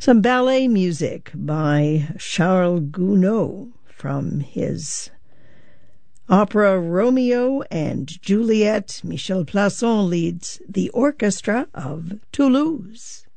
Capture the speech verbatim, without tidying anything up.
Some ballet music by Charles Gounod from his opera Romeo and Juliet. Michel Plasson leads the orchestra of Toulouse.